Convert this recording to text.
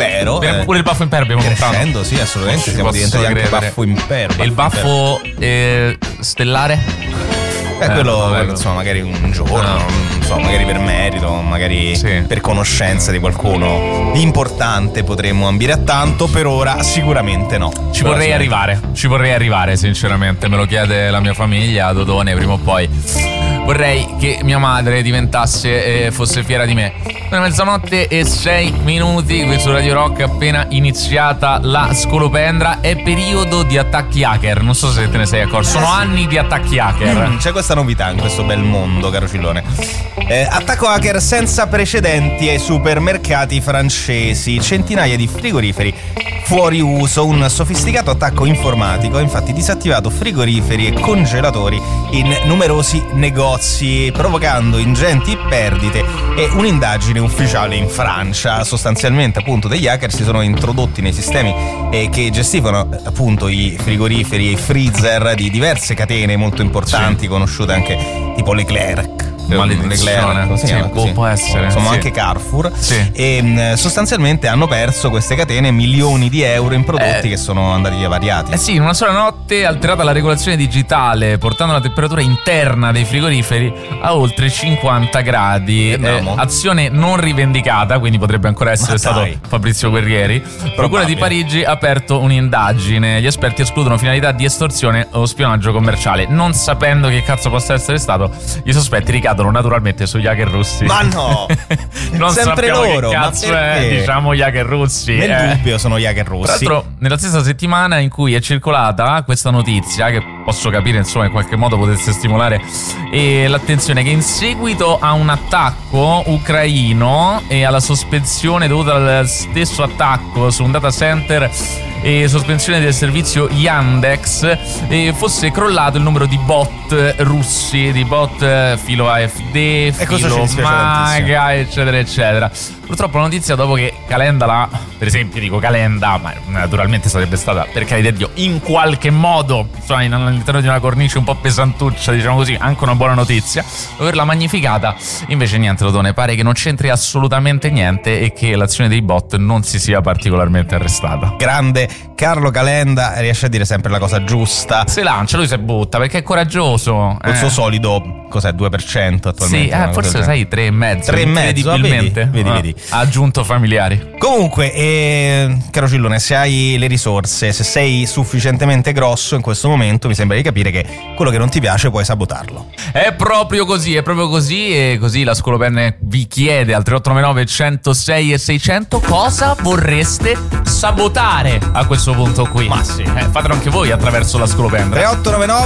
impero. Pure il baffo impero abbiamo comprato. Crescendo, sì, assolutamente. Siamo diventati anche baffo impero. E il baffo stellare? Quello, insomma, magari un giorno, non so, magari per merito, magari per conoscenza di qualcuno di importante potremmo ambire a tanto. Per ora sicuramente no. Ci vorrei arrivare, sinceramente. Me lo chiede la mia famiglia, Dodone, prima o poi. Vorrei che mia madre diventasse fosse fiera di me. Sono 00:06 qui su Radio Rock, appena iniziata la scolopendra. È periodo di attacchi hacker, non so se te ne sei accorto. Sono anni di attacchi hacker. C'è questa novità in questo bel mondo, caro Cillone. Attacco hacker senza precedenti ai supermercati francesi. Centinaia di frigoriferi fuori uso. Un sofisticato attacco informatico ha infatti disattivato frigoriferi e congelatori in numerosi negozi, provocando ingenti perdite e un'indagine ufficiale in Francia. Sostanzialmente, appunto, degli hacker si sono introdotti nei sistemi che gestivano appunto i frigoriferi e i freezer di diverse catene molto importanti, conosciute anche tipo Leclerc. Può essere. Insomma, anche Carrefour. E sostanzialmente hanno perso queste catene milioni di euro in prodotti che sono andati avariati. In una sola notte alterata la regolazione digitale, portando la temperatura interna dei frigoriferi a oltre 50 gradi. Azione non rivendicata, quindi potrebbe ancora essere stato Fabrizio Guerrieri. Procura di Parigi ha aperto un'indagine. Gli esperti escludono finalità di estorsione o spionaggio commerciale. Non sapendo che cazzo possa essere stato, i sospetti ricadono naturalmente sugli hacker russi. Ma no! Non sempre loro. Che cazzo è, diciamo, gli hacker russi. Nel dubbio sono gli hacker russi. Tra l'altro, nella stessa settimana in cui è circolata questa notizia, che posso capire, insomma, in qualche modo potesse stimolare l'attenzione, che in seguito a un attacco ucraino e alla sospensione dovuta al stesso attacco su un data center e sospensione del servizio Yandex, fosse crollato il numero di bot russi, di bot filo AfD, filo MAGA, eccetera eccetera. Purtroppo la notizia, dopo che Calenda per esempio, dico Calenda, ma naturalmente sarebbe stata, per carità di Dio, in qualche modo, insomma, all'interno di una cornice un po' pesantuccia, diciamo così, anche una buona notizia, averla magnificata. Invece niente, Lodone, pare che non c'entri assolutamente niente e che l'azione dei bot non si sia particolarmente arrestata. Grande Carlo Calenda, riesce a dire sempre la cosa giusta. Se lancia, lui si butta perché è coraggioso. Il suo solido, cos'è, 2% attualmente? Sì, forse sai, 3,5. 3,5, incredibilmente. Vedi. Ha aggiunto familiari. Comunque, caro Cillone, se hai le risorse, se sei sufficientemente grosso in questo momento, mi sembra di capire che quello che non ti piace puoi sabotarlo. È proprio così. E così la Scolopendra vi chiede al 3899 106 e 600 cosa vorreste sabotare a questo punto qui. Ma sì. Fatelo anche voi attraverso la Scolopendra. 3899